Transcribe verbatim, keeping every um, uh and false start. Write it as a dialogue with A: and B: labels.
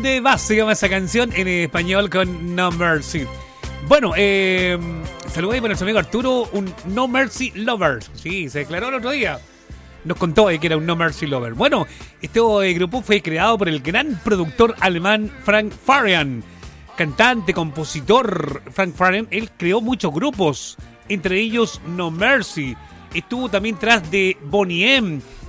A: ¿Dónde vas? Se llama esa canción en español con No Mercy. Bueno, eh, saludé por nuestro amigo Arturo, un No Mercy Lover. Sí, se declaró el otro día. Nos contó que era un No Mercy Lover. Bueno, este eh, grupo fue creado por el gran productor alemán Frank Farian. Cantante, compositor Frank Farian, él creó muchos grupos, entre ellos No Mercy. Estuvo también tras de Boney M,